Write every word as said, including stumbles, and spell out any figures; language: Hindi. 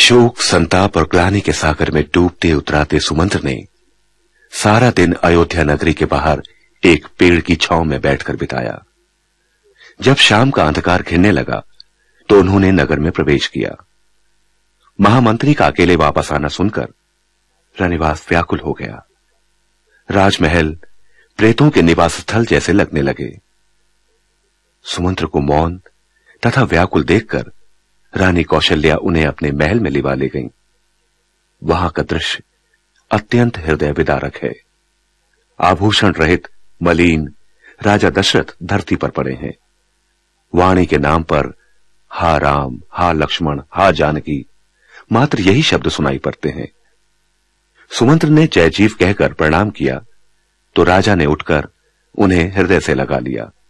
शोक, संताप और ग्लानि के सागर में डूबते उतराते सुमंत्र ने सारा दिन अयोध्या नगरी के बाहर एक पेड़ की छांव में बैठकर बिताया। जब शाम का अंधकार घिरने लगा तो उन्होंने नगर में प्रवेश किया। महामंत्री का अकेले वापस आना सुनकर रनिवास व्याकुल हो गया। राजमहल प्रेतों के निवास स्थल जैसे लगने लगे। सुमंत्र को मौन तथा व्याकुल देखकर रानी कौशल्या उन्हें अपने महल में लिवा ले गईं। वहां का दृश्य अत्यंत हृदय विदारक है। आभूषण रहित मलिन राजा दशरथ धरती पर पड़े हैं। वाणी के नाम पर हा राम, हा लक्ष्मण, हा जानकी मात्र यही शब्द सुनाई पड़ते हैं। सुमंत्र ने जय जीव कहकर प्रणाम किया तो राजा ने उठकर उन्हें हृदय से लगा लिया।